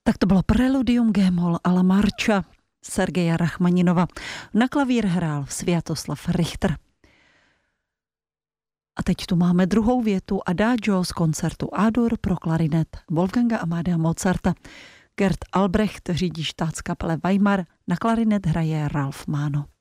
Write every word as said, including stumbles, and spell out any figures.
Tak to bylo Preludium G-moll a La Marcha Sergeje Rachmaninova. Na klavír hrál Sviatoslav Richter. A teď tu máme druhou větu Adagio z koncertu A-dur pro klarinet Wolfganga Amadea Mozarta. Gert Albrecht řídí Staatskapelle Weimar, na klarinet hraje Ralf Máno.